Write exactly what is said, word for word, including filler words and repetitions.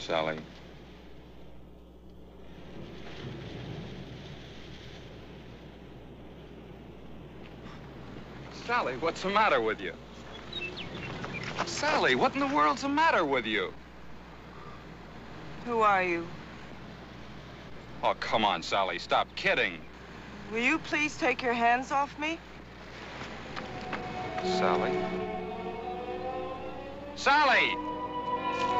Sally. Sally, what's the matter with you? Sally, what in the world's the matter with you? Who are you? Oh, come on, Sally, stop kidding. Will you please take your hands off me? Sally? Sally!